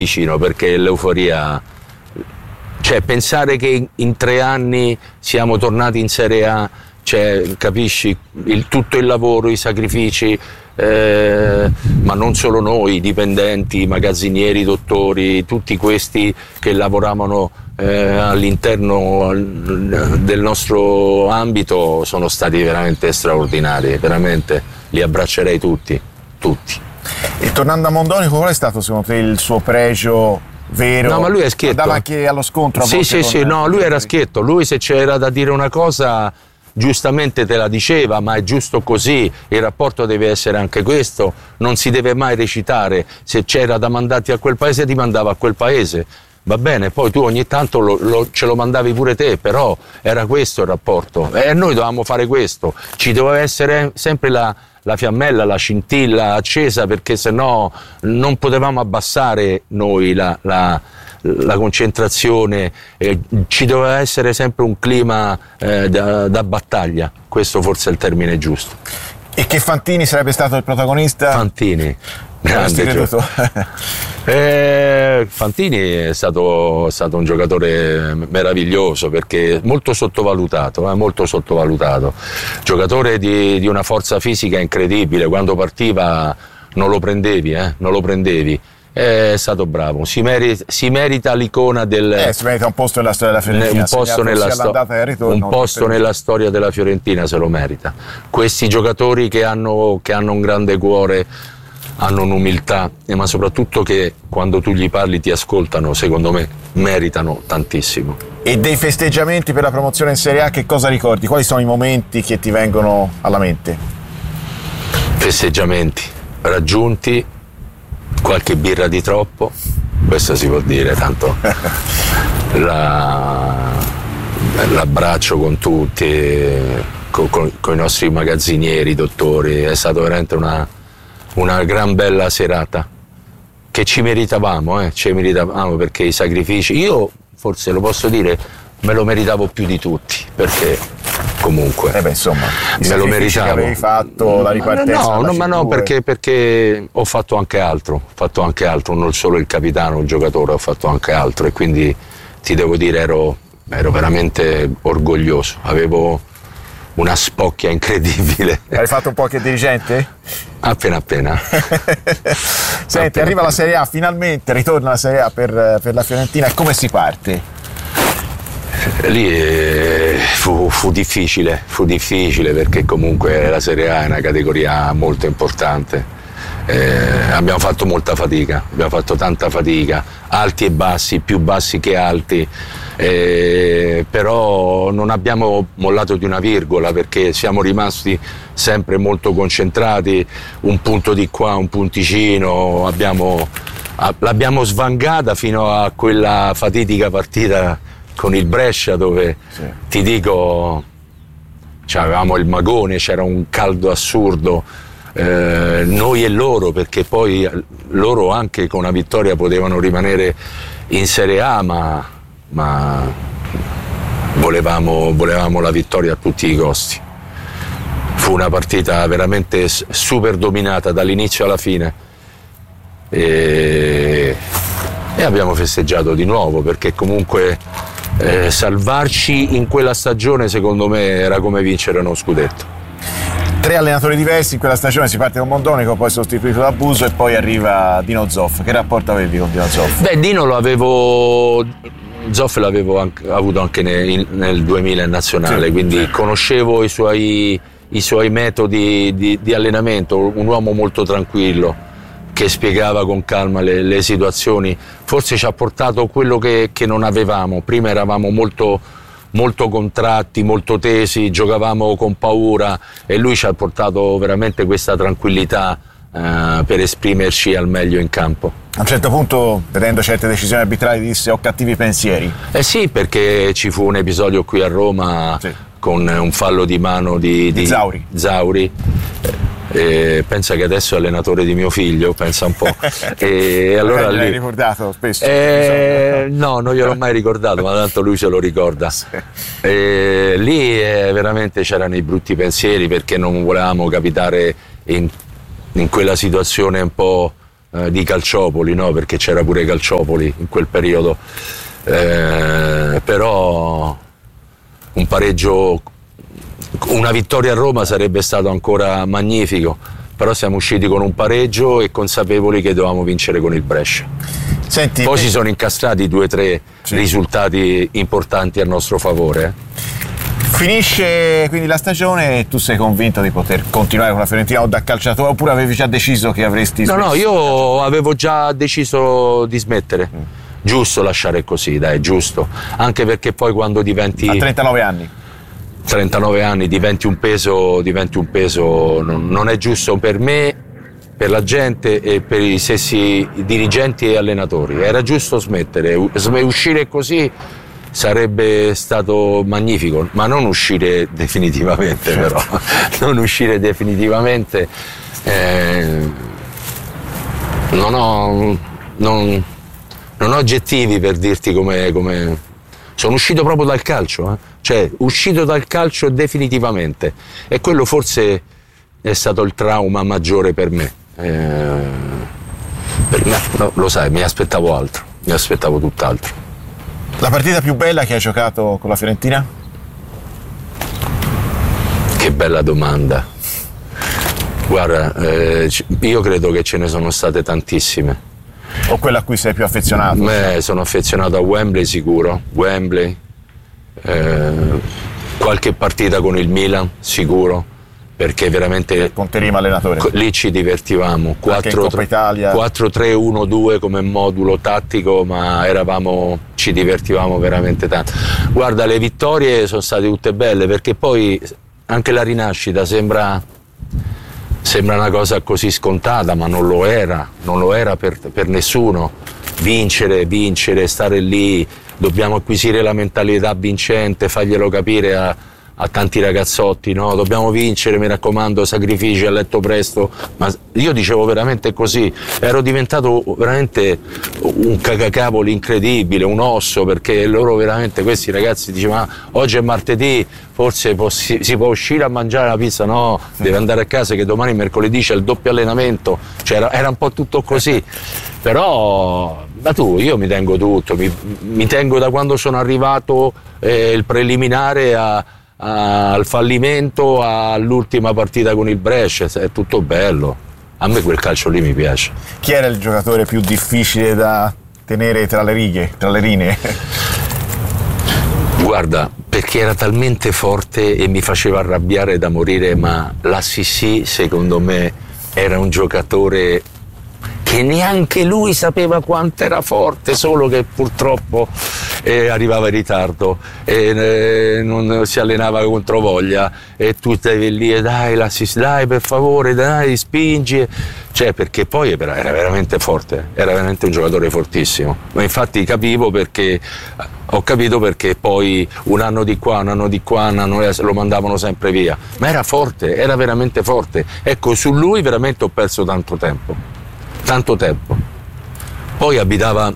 vicino, perché l'euforia, cioè pensare che in 3 anni siamo tornati in Serie A, cioè, capisci, tutto il lavoro, i sacrifici, ma non solo noi, i dipendenti, i magazzinieri, i dottori, tutti questi che lavoravano all'interno del nostro ambito sono stati veramente straordinari, veramente li abbraccerei tutti. E tornando a Mondonico, qual è stato secondo te il suo pregio vero? No, ma lui è schietto. Andava anche allo scontro a volte Sì, no, lui era schietto. Lui, se c'era da dire una cosa, giustamente te la diceva, ma è giusto così, il rapporto deve essere anche questo, non si deve mai recitare. Se c'era da mandarti a quel paese, ti mandava a quel paese, va bene, poi tu ogni tanto ce lo mandavi pure te, però era questo il rapporto e noi dovevamo fare questo, ci doveva essere sempre la fiammella, la scintilla accesa, perché sennò non potevamo abbassare noi la concentrazione, ci doveva essere sempre un clima da battaglia, questo forse è il termine giusto. E che Fantini sarebbe stato il protagonista? Fantini, grande Fantini è stato un giocatore meraviglioso, perché molto sottovalutato, giocatore di una forza fisica incredibile, quando partiva non lo prendevi. È stato bravo, si merita l'icona del. Si merita un posto nella storia della Fiorentina. Un posto nella storia della Fiorentina se lo merita. Questi giocatori che hanno un grande cuore, hanno un'umiltà, ma soprattutto che quando tu gli parli ti ascoltano, secondo me meritano tantissimo. E dei festeggiamenti per la promozione in Serie A, che cosa ricordi? Quali sono i momenti che ti vengono alla mente? Festeggiamenti raggiunti, qualche birra di troppo, questo si può dire, tanto l'abbraccio con tutti, con i nostri magazzinieri, dottori, è stata veramente una gran bella serata che ci meritavamo, perché i sacrifici, io forse lo posso dire, me lo meritavo più di tutti, perché comunque insomma, me lo meritavo. Che avevi fatto, la ripartenza, perché ho fatto anche altro, non solo il capitano, il giocatore, ho fatto anche altro, e quindi ti devo dire ero veramente orgoglioso, avevo una spocchia incredibile. Hai fatto un po' che dirigente? Appena. Senti, arriva la Serie A, finalmente ritorna la Serie A per la Fiorentina, e come si parte? Lì fu difficile, perché comunque la Serie A è una categoria molto importante. Abbiamo fatto molta fatica, tanta fatica, alti e bassi, più bassi che alti, però non abbiamo mollato di una virgola, perché siamo rimasti sempre molto concentrati, un punto di qua, un punticino, l'abbiamo svangata fino a quella fatidica partita con il Brescia, dove ti dico, avevamo il magone, c'era un caldo assurdo, noi e loro, perché poi loro anche con una vittoria potevano rimanere in Serie A, ma volevamo la vittoria a tutti i costi. Fu una partita veramente super dominata dall'inizio alla fine, e abbiamo festeggiato di nuovo, perché comunque salvarci in quella stagione secondo me era come vincere uno scudetto. 3 allenatori diversi in quella stagione, si parte con Mondonico, poi sostituito da Buso, e poi arriva Dino Zoff. Che rapporto avevi con Dino Zoff? Zoff l'avevo avuto anche nel 2000 in nazionale, quindi conoscevo i suoi metodi di allenamento, un uomo molto tranquillo, che spiegava con calma le situazioni. Forse ci ha portato quello che non avevamo. Prima eravamo molto contratti, molto tesi, giocavamo con paura, e lui ci ha portato veramente questa tranquillità per esprimerci al meglio in campo. A un certo punto, vedendo certe decisioni arbitrali, disse: ho cattivi pensieri. Sì, perché ci fu un episodio qui a Roma con un fallo di mano di Zauri. Pensa che adesso è allenatore di mio figlio, pensa un po'. E allora l'hai ricordato spesso? No, non gliel'ho mai ricordato, ma tanto lui se lo ricorda. Lì veramente c'erano i brutti pensieri, perché non volevamo capitare in quella situazione un po' di Calciopoli, no? Perché c'era pure Calciopoli in quel periodo, però un pareggio, una vittoria a Roma sarebbe stato ancora magnifico, però siamo usciti con un pareggio e consapevoli che dovevamo vincere con il Brescia. Senti, poi si sono incastrati 2 o 3 risultati importanti a nostro favore. Finisce quindi la stagione e tu sei convinto di poter continuare con la Fiorentina o da calciatore, oppure avevi già deciso che avresti smesso? No, io avevo già deciso di smettere. Giusto lasciare così, dai, giusto. Anche perché poi quando diventi... A 39 anni. 39 anni diventi un peso, non è giusto per me, per la gente e per i stessi dirigenti e allenatori. Era giusto smettere, uscire così sarebbe stato magnifico, ma non uscire definitivamente, però non uscire definitivamente. Non ho aggettivi per dirti come sono uscito proprio dal calcio, cioè uscito dal calcio definitivamente, e quello forse è stato il trauma maggiore per me. No, lo sai, mi aspettavo tutt'altro. La partita più bella che hai giocato con la Fiorentina? Che bella domanda. Guarda, io credo che ce ne sono state tantissime. O quella a cui sei più affezionato? Sono affezionato a Wembley sicuro, Wembley, qualche partita con il Milan sicuro, perché veramente con Terim allenatore lì ci divertivamo, 4-3-1-2 come modulo tattico, ma ci divertivamo veramente tanto. Guarda, le vittorie sono state tutte belle, perché poi anche la rinascita sembra una cosa così scontata, ma non lo era per nessuno. Vincere, stare lì, dobbiamo acquisire la mentalità vincente, farglielo capire a tanti ragazzotti, no? Dobbiamo vincere, mi raccomando, sacrifici a letto presto. Ma io dicevo veramente così, ero diventato veramente un cagacavoli incredibile, un osso, perché loro veramente, questi ragazzi dicevano: oggi è martedì, forse si può uscire a mangiare la pizza, no, deve andare a casa che domani mercoledì c'è il doppio allenamento, cioè era un po' tutto così. Però io mi tengo tutto, mi tengo da quando sono arrivato il preliminare al fallimento, all'ultima partita con il Brescia, è tutto bello. A me quel calcio lì mi piace. Chi era il giocatore più difficile da tenere tra le righe, tra le linee? Guarda, perché era talmente forte e mi faceva arrabbiare da morire, ma la Sissi secondo me era un giocatore che neanche lui sapeva quanto era forte, solo che purtroppo arrivava in ritardo e non si allenava contro voglia, e tu stavi lì e dai per favore, dai, spingi, cioè, perché poi era veramente forte, era veramente un giocatore fortissimo. Ma infatti ho capito perché poi un anno di qua, lo mandavano sempre via, ma era forte, era veramente forte. Ecco, su lui veramente ho perso tanto tempo. Poi abitava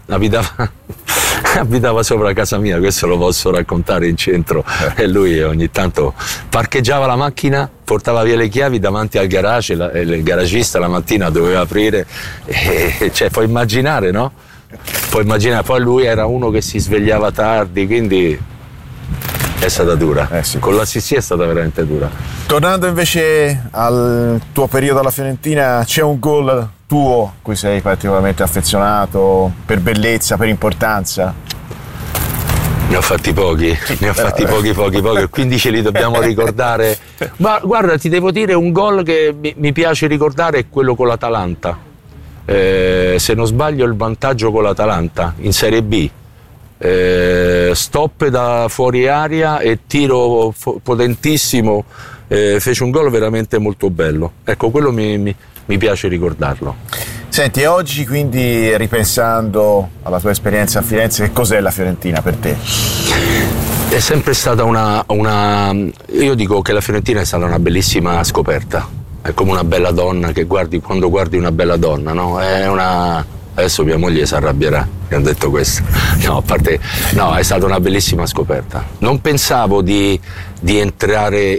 sopra casa mia, questo lo posso raccontare, in centro, e lui ogni tanto parcheggiava la macchina, portava via le chiavi davanti al garage, il garagista la mattina doveva aprire, cioè puoi immaginare, no? Poi lui era uno che si svegliava tardi, quindi è stata dura. Sì. Con la Sissi è stata veramente dura. Tornando invece al tuo periodo alla Fiorentina, c'è un gol tuo a cui sei particolarmente affezionato, per bellezza, per importanza? Ne ho fatti pochi, quindi ce li dobbiamo ricordare. Ma guarda, ti devo dire, un gol che mi piace ricordare è quello con l'Atalanta. Se non sbaglio, il vantaggio con l'Atalanta in Serie B. Stop da fuori aria e tiro potentissimo, fece un gol veramente molto bello. Ecco, quello mi piace ricordarlo. Senti, e oggi quindi, ripensando alla tua esperienza a Firenze, che cos'è la Fiorentina per te? È sempre stata io dico che la Fiorentina è stata una bellissima scoperta, è come una bella donna che quando guardi una bella donna, no? Adesso mia moglie si arrabbierà che ho detto questo. No, è stata una bellissima scoperta. Non pensavo di entrare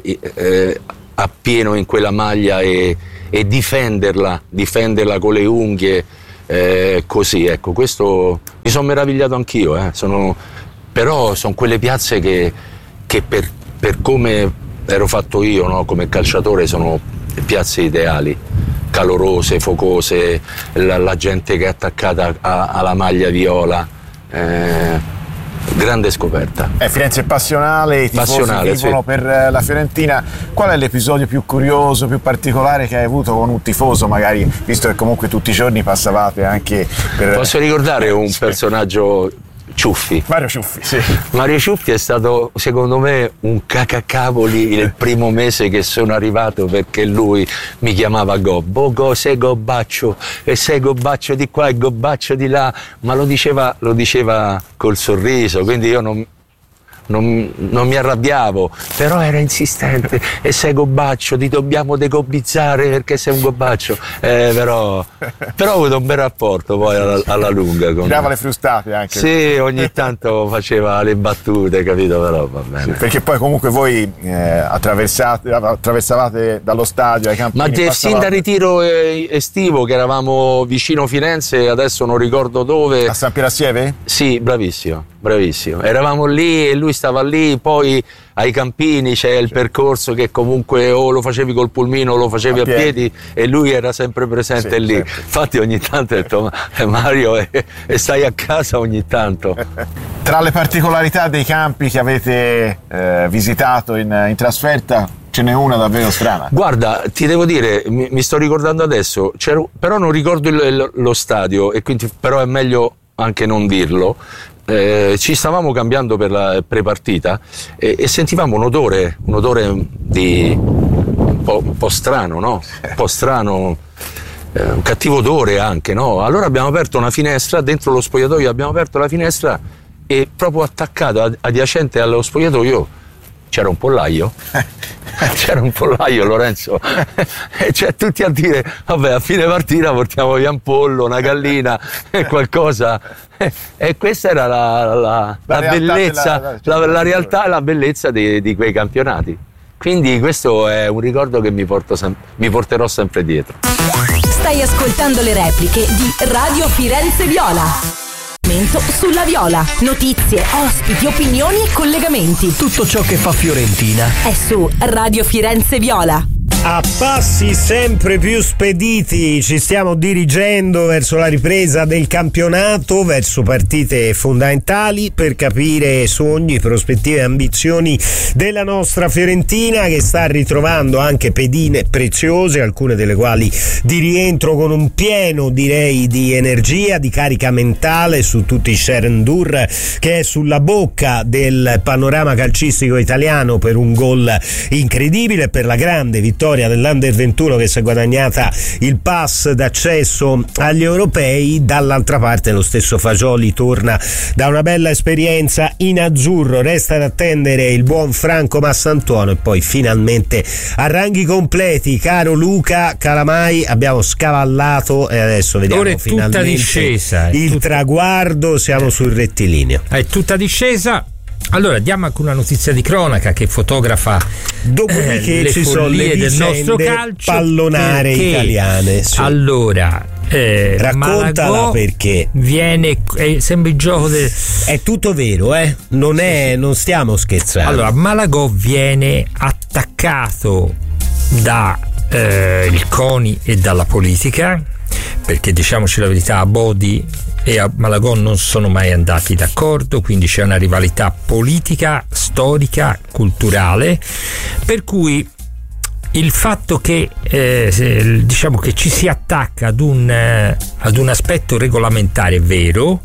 appieno in quella maglia e difenderla con le unghie, così, ecco, questo mi sono meravigliato anch'io, però sono quelle piazze che per come ero fatto io, no, come calciatore, sono piazze ideali, calorose, focose, la gente che è attaccata alla maglia viola, grande scoperta. Firenze è passionale, i tifosi vivono per la Fiorentina. Qual è l'episodio più curioso, più particolare che hai avuto con un tifoso, magari, visto che comunque tutti i giorni passavate anche per... Posso ricordare un personaggio? Ciuffi. Mario Ciuffi, sì. Mario Ciuffi è stato, secondo me, un cacacavoli il primo mese che sono arrivato, perché lui mi chiamava Gobbo, sei Gobbaccio, e sei Gobbaccio di qua e Gobbaccio di là, ma lo diceva col sorriso, quindi io non mi arrabbiavo, però era insistente, e sei Gobbaccio, ti dobbiamo decobbizzare perché sei un Gobbaccio, però ho avuto un bel rapporto poi alla lunga. Dava le frustate anche. Sì, ogni tanto faceva le battute, capito, però va bene. Sì, perché poi comunque voi attraversavate dallo stadio ai campini. Ma sin da ritiro estivo, che eravamo vicino Firenze, adesso non ricordo dove. A San Pierassieve? Sì, bravissimo. Eravamo lì e lui stava lì, poi ai campini c'è il percorso che comunque o lo facevi col pulmino o lo facevi a piedi, e lui era sempre presente lì. Sempre. Infatti ogni tanto ho detto, Mario, e stai a casa ogni tanto. Tra le particolarità dei campi che avete visitato in trasferta, ce n'è una davvero strana. Guarda, ti devo dire, mi sto ricordando adesso, però non ricordo lo stadio, e quindi però è meglio anche non dirlo. Ci stavamo cambiando per la prepartita e sentivamo un odore di un po' strano, no? Un po' strano, un cattivo odore anche, no? Allora abbiamo aperto una finestra dentro lo spogliatoio, abbiamo aperto la finestra e proprio attaccato adiacente allo spogliatoio c'era un pollaio. Lorenzo, e cioè tutti a dire, vabbè, a fine partita portiamo via un pollo, una gallina, qualcosa, e questa era la bellezza, la realtà e la bellezza di quei campionati. Quindi questo è un ricordo che mi porterò sempre dietro. Stai ascoltando le repliche di Radio Firenze Viola. Sulla Viola, notizie, ospiti, opinioni e collegamenti. Tutto ciò che fa Fiorentina è su Radio Firenze Viola. A passi sempre più spediti ci stiamo dirigendo verso la ripresa del campionato, verso partite fondamentali per capire sogni, prospettive e ambizioni della nostra Fiorentina, che sta ritrovando anche pedine preziose, alcune delle quali di rientro con un pieno, direi, di energia, di carica mentale su tutti i Sherendur, che è sulla bocca del panorama calcistico italiano per un gol incredibile, per la grande vittoria dell'Under 21 che si è guadagnata il pass d'accesso agli europei. Dall'altra parte lo stesso Fagioli torna da una bella esperienza in azzurro, resta ad attendere il buon Franco Massantuono e poi finalmente a ranghi completi, caro Luca Calamai, abbiamo scavallato e adesso vediamo finalmente discesa, traguardo, siamo sul rettilineo, è tutta discesa. Allora diamo anche una notizia di cronaca che fotografa dopodiché ci sono le del nostro calcio pallonare italiane. Sì. Allora raccontala, Malagò perché sembra il gioco è tutto vero, non stiamo scherzando. Allora Malagò viene attaccato da il CONI e dalla politica, perché diciamoci la verità, a Bodi e a Malagò non sono mai andati d'accordo, quindi c'è una rivalità politica, storica, culturale, per cui il fatto che diciamo che ci si attacca ad un aspetto regolamentare vero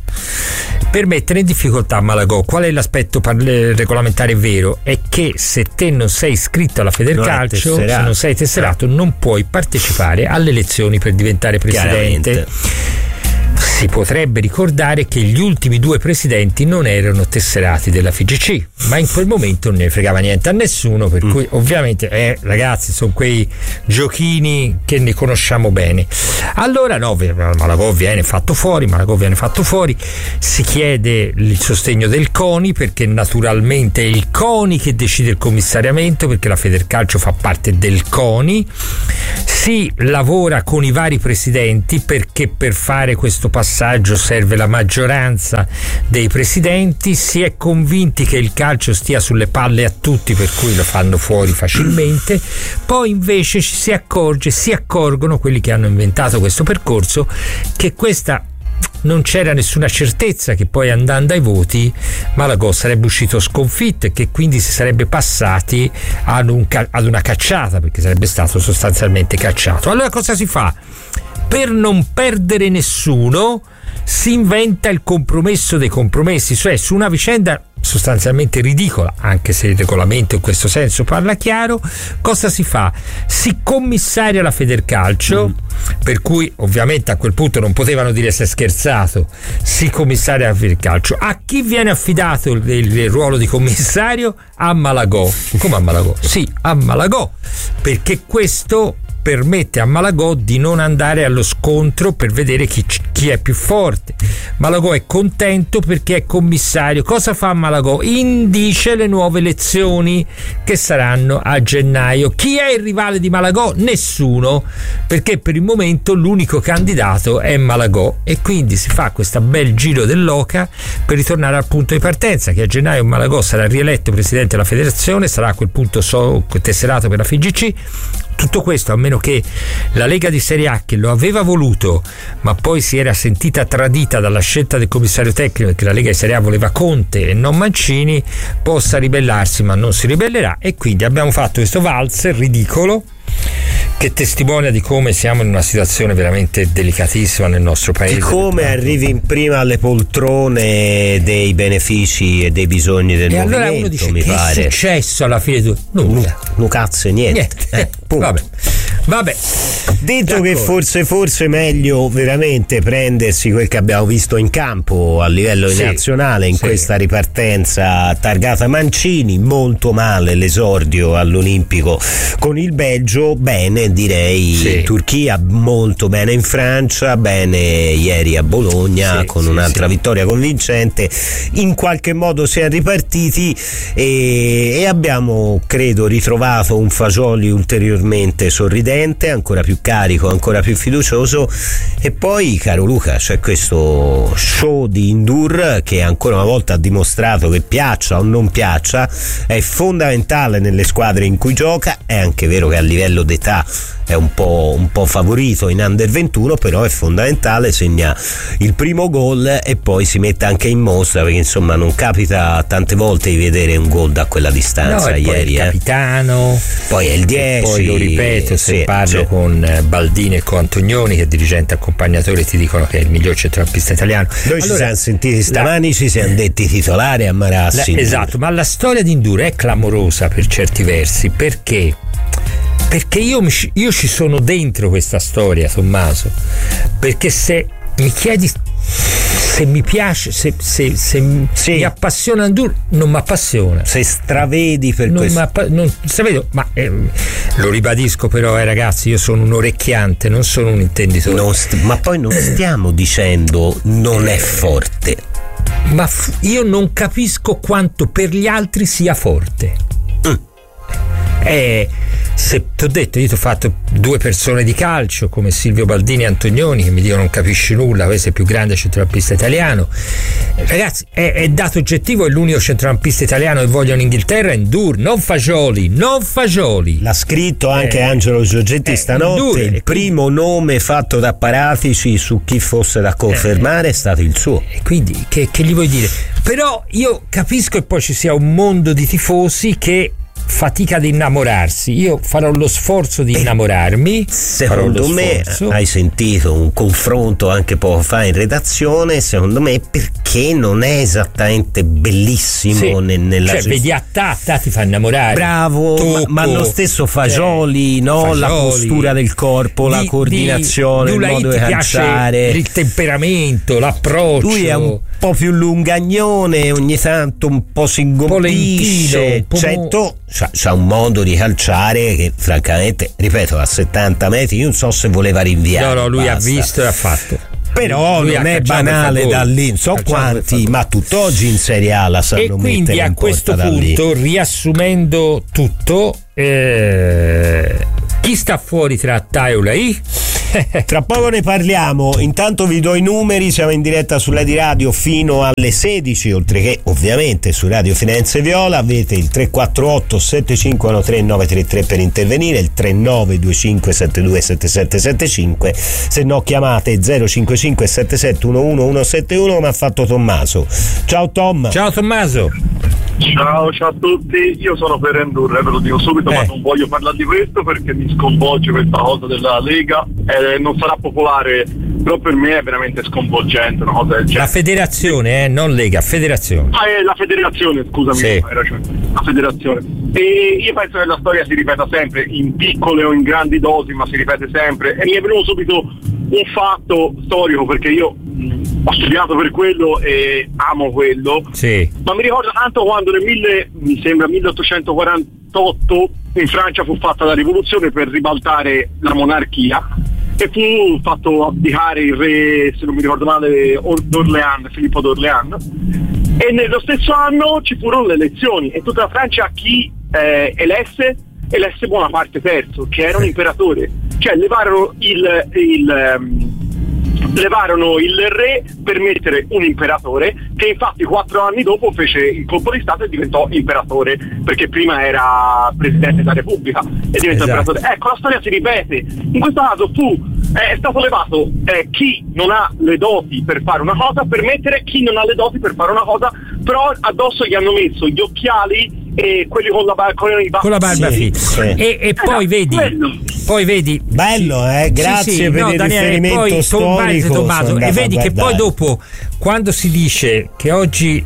per mettere in difficoltà Malagò. Qual è l'aspetto regolamentare vero? È che se te non sei iscritto alla Federcalcio, se non sei tesserato, non puoi partecipare alle elezioni per diventare presidente. si potrebbe ricordare che gli ultimi 2 presidenti non erano tesserati della FIGC, ma in quel momento non ne fregava niente a nessuno, per cui ovviamente ragazzi, sono quei giochini che ne conosciamo bene. Allora Malagò viene fatto fuori, si chiede il sostegno del CONI, perché naturalmente è il CONI che decide il commissariamento, perché la Federcalcio fa parte del CONI. Si lavora con i vari presidenti, perché per fare questo passaggio serve la maggioranza dei presidenti. Si è convinti che il calcio stia sulle palle a tutti, per cui lo fanno fuori facilmente. Poi invece si accorgono quelli che hanno inventato questo percorso, che questa non c'era nessuna certezza che poi, andando ai voti, Malagò sarebbe uscito sconfitto e che quindi si sarebbe passati ad una cacciata, perché sarebbe stato sostanzialmente cacciato. Allora cosa si fa? Per non perdere nessuno si inventa il compromesso dei compromessi, cioè su una vicenda sostanzialmente ridicola, anche se il regolamento in questo senso parla chiaro, cosa si fa? Si commissaria la Federcalcio, per cui ovviamente a quel punto non potevano dire si è scherzato, si commissaria la Federcalcio. A chi viene affidato il ruolo di commissario? A Malagò. Come a Malagò? Sì, a Malagò, perché questo permette a Malagò di non andare allo scontro per vedere chi è più forte. Malagò è contento perché è commissario. Cosa fa Malagò? Indice le nuove elezioni che saranno a gennaio. Chi è il rivale di Malagò? Nessuno, perché per il momento l'unico candidato è Malagò, e quindi si fa questo bel giro dell'oca per ritornare al punto di partenza, che a gennaio Malagò sarà rieletto presidente della federazione, sarà a quel punto tesserato per la FIGC. Tutto questo a meno che la Lega di Serie A, che lo aveva voluto ma poi si era sentita tradita dalla scelta del commissario tecnico, perché la Lega di Serie A voleva Conte e non Mancini, possa ribellarsi, ma non si ribellerà, e quindi abbiamo fatto questo valzer ridicolo che testimonia di come siamo in una situazione veramente delicatissima nel nostro paese. Di come arrivi in prima alle poltrone dei benefici e dei bisogni del movimento. Allora uno dice: mi che pare. È successo alla fine? Nulla. No cazzo e niente. Vabbè. Detto che forse meglio veramente prendersi quel che abbiamo visto in campo a livello nazionale in questa ripartenza targata Mancini. Molto male l'esordio all'Olimpico con il Belgio, bene direi Turchia, molto bene in Francia, bene ieri a Bologna con un'altra vittoria convincente. In qualche modo si è ripartiti e abbiamo, credo, ritrovato un Fagioli ulteriormente sorridente, ancora più carico, ancora più fiducioso. E poi, caro Luca, c'è questo show di N'Dour che ancora una volta ha dimostrato che, piaccia o non piaccia, è fondamentale nelle squadre in cui gioca. È anche vero che a livello d'età è un po' favorito in Under 21, però è fondamentale, segna il primo gol e poi si mette anche in mostra, perché insomma non capita tante volte di vedere un gol da quella distanza. Ieri poi il capitano, poi è il 10, poi lo ripeto, se parlo con Baldini e con Antonioni, che è dirigente accompagnatore, ti dicono che è il miglior centrocampista italiano. Noi ci siamo sentiti stamani, ci siamo detti titolare a Marassi. Esatto, ma la storia di N'Dour è clamorosa per certi versi, perché io ci sono dentro questa storia, Tommaso, perché se mi chiedi se mi piace, se mi appassiona N'Dour, non mi appassiona. Se stravedi per questo. Stravedo, ma lo ribadisco però, ragazzi, io sono un orecchiante, non sono un intenditore. Ma poi non stiamo dicendo non è forte. Ma io non capisco quanto per gli altri sia forte. Se ti ho detto, io ti ho fatto 2 persone di calcio come Silvio Baldini e Antonioni che mi dicono non capisci nulla, questo è il più grande centrocampista italiano. Ragazzi, è dato oggettivo, è l'unico centrocampista italiano che voglio in Inghilterra, è N'Dour, non Fagioli. L'ha scritto anche Angelo Giorgetti stanotte, il primo nome fatto da Paratici su chi fosse da confermare è stato il suo. E quindi che gli vuoi dire? Però io capisco che poi ci sia un mondo di tifosi che fatica ad innamorarsi. Io farò lo sforzo di innamorarmi. Secondo me hai sentito un confronto anche poco fa in redazione, secondo me perché non è esattamente bellissimo nella vedi Atta ti fa innamorare. Bravo, Tocco, ma lo stesso Fagioli, no? La postura del corpo, la coordinazione, il modo di calciare, il temperamento, l'approccio. Lui è un po' più lungagnone, ogni tanto un po' si ingompisce, certo c'ha un modo di calciare che francamente, ripeto, a 70 metri io non so se voleva rinviare. No, lui ha visto e ha fatto. Però lui non è banale da lì, non so quanti, ma tutt'oggi in Serie A la sanno mettere in porta. E quindi a questo punto, riassumendo tutto, chi sta fuori tra Atta e Ulai? Tra poco ne parliamo, intanto vi do i numeri, siamo in diretta sulla di radio fino alle 16, oltre che ovviamente su Radio Firenze Viola. Avete il 348 751 933 per intervenire, il 3925 72 7775, se no chiamate 055 7711 171 come ha fatto Tommaso. Ciao Tom. Ciao Tommaso. Ciao a tutti, io sono per Endur, ve lo dico subito, ma non voglio parlare di questo perché mi sconvolge questa cosa della Lega, non sarà popolare, però per me è veramente sconvolgente una cosa del genere. La federazione, non Lega, federazione. La federazione, scusami, sì. Hai ragione, la federazione. E io penso che la storia si ripeta sempre, in piccole o in grandi dosi, ma si ripete sempre, e mi è venuto subito un fatto storico, perché io ho studiato per quello e amo quello, sì. Ma mi ricordo tanto quando nel 1848 in Francia fu fatta la rivoluzione per ribaltare la monarchia e fu fatto abdicare il re, se non mi ricordo male, Filippo d'Orléans, e nello stesso anno ci furono le elezioni e tutta la Francia chi elesse Bonaparte III, che era un imperatore, cioè levarono il re per mettere un imperatore, che infatti 4 anni dopo fece il colpo di stato e diventò imperatore, perché prima era presidente della Repubblica e diventò imperatore. Ecco, la storia si ripete. In questo caso è stato levato chi non ha le doti per fare una cosa, per mettere chi non ha le doti per fare una cosa, però addosso gli hanno messo gli occhiali e quelli con la barba fitta. E poi vedi bello, grazie per il riferimento storico, Tommaso, e vedi che poi dopo, quando si dice che oggi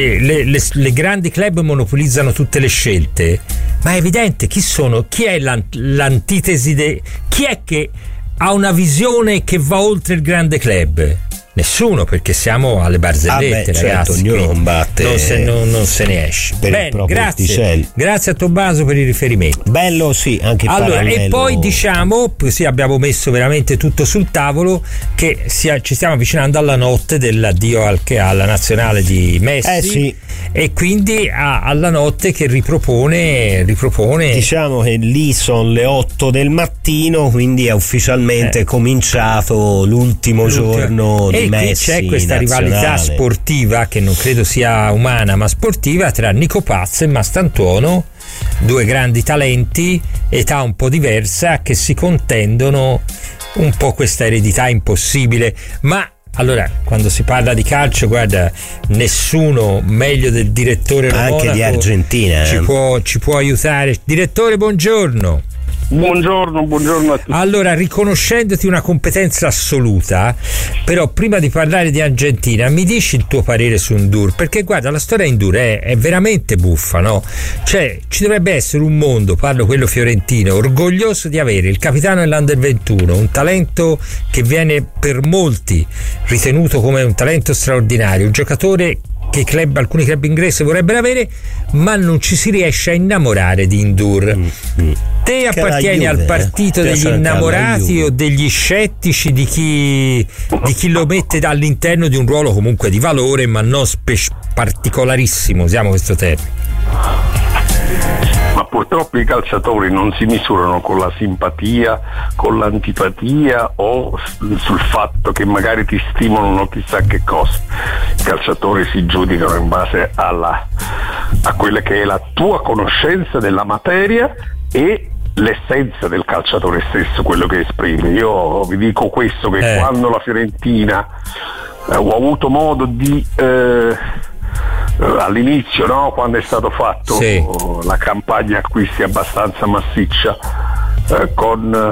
le grandi club monopolizzano tutte le scelte, ma è evidente chi è l'antitesi chi è che ha una visione che va oltre il grande club? Nessuno, perché siamo alle barzellette, ragazzi. Ognuno combatte, non se ne esce. Bene, grazie a Tommaso per il riferimento. Bello, sì, anche parallelo. E poi diciamo, sì, abbiamo messo veramente tutto sul tavolo, che ci stiamo avvicinando alla notte dell'addio alla nazionale di Messi. Sì. E quindi alla notte che ripropone. Diciamo che lì sono le 8 del mattino, quindi è ufficialmente cominciato l'ultimo giorno di Messi. C'è questa rivalità sportiva, che non credo sia umana ma sportiva, tra Nico Paz e Mastantuono, due grandi talenti, età un po' diversa, che si contendono un po' questa eredità impossibile. Ma allora, quando si parla di calcio, guarda, nessuno meglio del direttore Monaco, anche di Argentina, ci può aiutare. Direttore, buongiorno. Buongiorno a tutti. Allora, riconoscendoti una competenza assoluta, però prima di parlare di Argentina mi dici il tuo parere su Endur, perché guarda, la storia Endur è veramente buffa, no? Cioè, ci dovrebbe essere un mondo, parlo quello fiorentino, orgoglioso di avere il capitano dell'Under 21, un talento che viene per molti ritenuto come un talento straordinario, un giocatore che alcuni club inglesi vorrebbero avere, ma non ci si riesce a innamorare di Endur. Te appartieni al partito degli innamorati o degli scettici, di chi lo mette all'interno di un ruolo comunque di valore, ma non particolarissimo, usiamo questo termine? Ma purtroppo i calciatori non si misurano con la simpatia, con l'antipatia o sul fatto che magari ti stimolano chissà che cosa. I calciatori si giudicano in base a quella che è la tua conoscenza della materia e l'essenza del calciatore stesso, quello che esprime. Io vi dico questo, che quando la Fiorentina ho avuto modo di all'inizio, no? Quando è stato fatto la campagna acquisti abbastanza massiccia con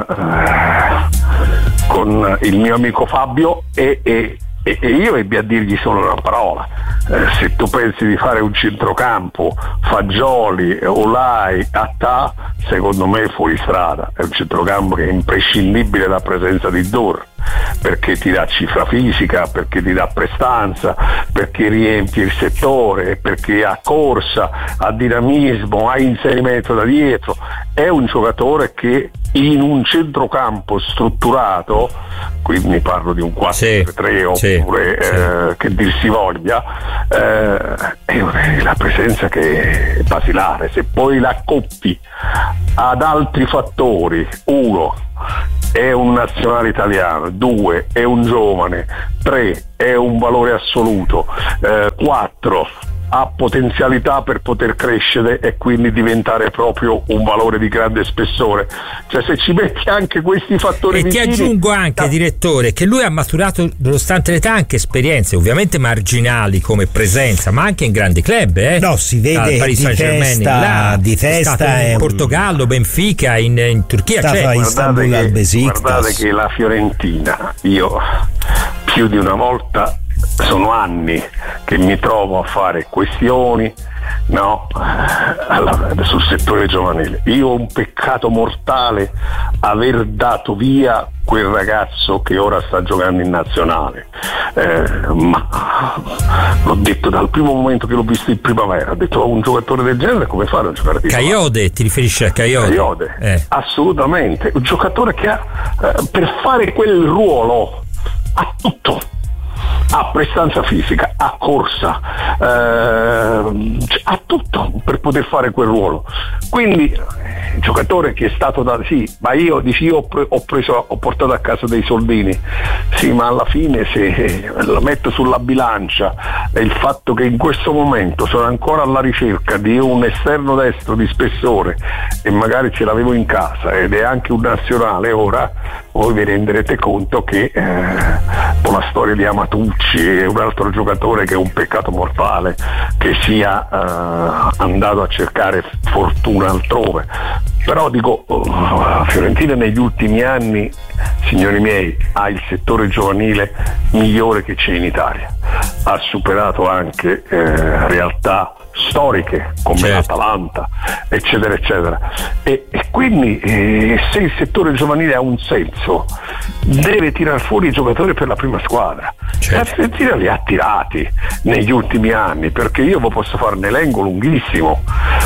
il mio amico Fabio e io ebbi a dirgli solo una parola: se tu pensi di fare un centrocampo Fagioli, Olai, Attà, secondo me è fuori strada. È un centrocampo che è imprescindibile la presenza di Dor, perché ti dà cifra fisica, perché ti dà prestanza, perché riempie il settore, perché ha corsa, ha dinamismo, ha inserimento da dietro. È un giocatore che in un centrocampo strutturato, quindi parlo di un 4-3 oppure che dir si voglia, è la presenza che è basilare. Se poi la accoppi ad altri fattori: 1, è un nazionale italiano; 2, è un giovane; 3, è un valore assoluto; 4, ha potenzialità per poter crescere e quindi diventare proprio un valore di grande spessore. Cioè, se ci metti anche questi fattori vicini, ti aggiungo anche, direttore, che lui ha maturato, nonostante l'età, anche esperienze ovviamente marginali come presenza, ma anche in grandi club, no, si vede Paris Saint-Germain, di testa in Portogallo, Benfica, in Turchia, guardate che la Fiorentina, io più di una volta, sono anni che mi trovo a fare questioni, no, sul settore giovanile. Io ho un peccato mortale aver dato via quel ragazzo che ora sta giocando in nazionale, ma l'ho detto dal primo momento che l'ho visto in primavera. Ho detto: un giocatore del genere come fare a giocare di Kayode? Ti riferisci a Kayode? Assolutamente, un giocatore che ha per fare quel ruolo ha tutto. Ha prestanza fisica, ha corsa, ha tutto per poter fare quel ruolo. Quindi un giocatore che è stato ma io ho portato a casa dei soldini, sì, ma alla fine se lo metto sulla bilancia il fatto che in questo momento sono ancora alla ricerca di un esterno destro di spessore e magari ce l'avevo in casa ed è anche un nazionale ora, voi vi renderete conto che con la storia di Amatucci è un altro giocatore che è un peccato mortale che sia andato a cercare fortuna altrove. Però dico, Fiorentina negli ultimi anni, signori miei, ha il settore giovanile migliore che c'è in Italia. Ha superato anche realtà storiche come l'Atalanta, eccetera eccetera, e quindi se il settore giovanile ha un senso deve tirar fuori i giocatori per la prima squadra. La Fiorentina li ha tirati negli ultimi anni, perché io posso fare un elenco lunghissimo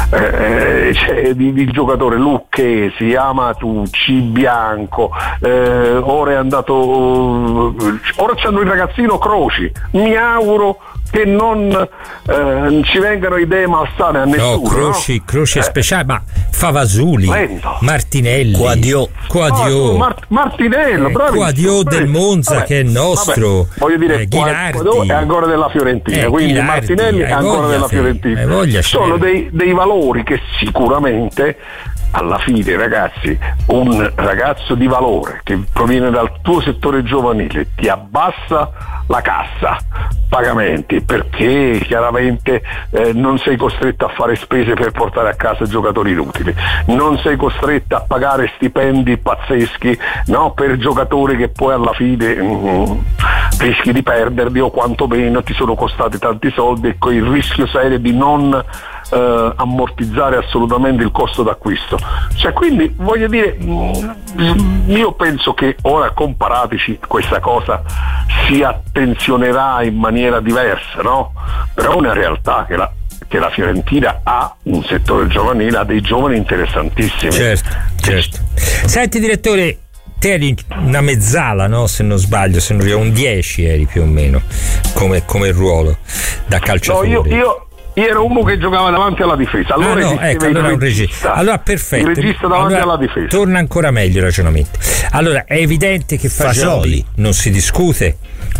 di giocatori: Lucchesi, Amatucci, Bianco, ora è andato, ora c'hanno il ragazzino Croci. Mi auguro che non ci vengano idee malsane a nessuno. Croci è speciale, ma Favasuli, Martinelli, Quadio, Martinello, Quadio del Monza, che è nostro. Voglio dire, Quadio è ancora della Fiorentina, quindi Ghilardi, Martinelli è ancora della Fiorentina. Sono dei valori che sicuramente alla fine, ragazzi, un ragazzo di valore che proviene dal tuo settore giovanile ti abbassa la cassa pagamenti, perché chiaramente non sei costretto a fare spese per portare a casa giocatori inutili, non sei costretto a pagare stipendi pazzeschi, no, per giocatori che poi alla fine rischi di perderli o quantomeno ti sono costati tanti soldi e con il rischio serio di non ammortizzare assolutamente il costo d'acquisto. Cioè, quindi voglio dire, io penso che ora con Paratici questa cosa si attenzionerà in maniera diversa, no? Però è una realtà che la Fiorentina ha un settore giovanile, ha dei giovani interessantissimi. Certo. Senti, direttore, te eri una mezzala, no? Se non sbaglio, se non eri un 10 eri più o meno come ruolo da calciatore. No, io ero uno che giocava davanti alla difesa. Allora allora un regista. Allora perfetto. Il regista davanti alla difesa. Torna ancora meglio il ragionamento. Allora è evidente che Fagioli non si discute,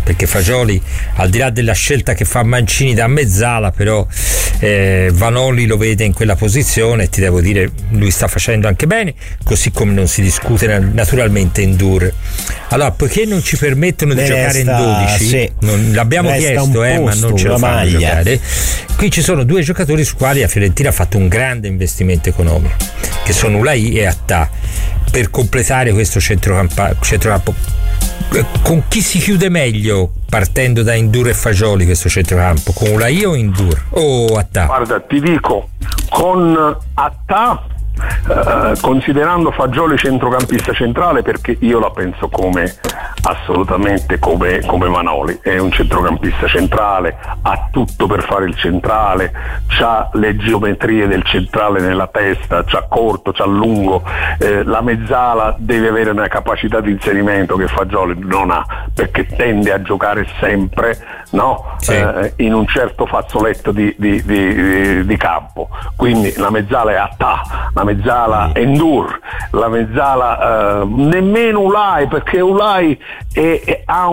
perché Fagioli, al di là della scelta che fa Mancini da mezzala, però Vanoli lo vede in quella posizione e ti devo dire lui sta facendo anche bene, così come non si discute naturalmente in Dur. Allora, poiché non ci permettono di giocare in 12, sì, l'abbiamo chiesto, ma non ce la fanno giocare. Qui ci sono due giocatori su quali la Fiorentina ha fatto un grande investimento economico, che sono Ulai e Attà, per completare questo centrocampo. Con chi si chiude meglio partendo da Ndour e Fagioli questo centrocampo? Con Ulai o Ndour o Attà? Guarda, ti dico, con Attà, considerando Fagioli centrocampista centrale, perché io la penso assolutamente come Vanoli, è un centrocampista centrale, ha tutto per fare il centrale, c'ha le geometrie del centrale nella testa, c'ha corto, c'ha lungo, la mezzala deve avere una capacità di inserimento che Fagioli non ha, perché tende a giocare sempre, no? Sì. In un certo fazzoletto di campo, quindi la mezzala è Attà, la mezzala è Ndour, la mezzala nemmeno Ulai, perché Ulai ha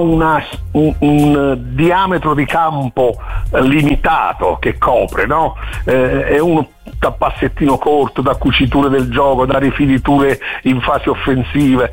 un diametro di campo limitato che copre, no? È uno da passettino corto, da cuciture del gioco, da rifiniture in fasi offensive,